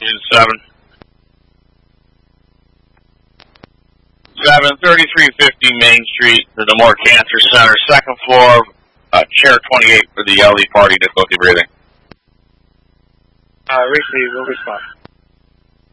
Engine 7. 3350 Main Street, the Nemours Cancer Center, second floor, chair 28 for the LE party difficulty breathing. Receive, we'll respond.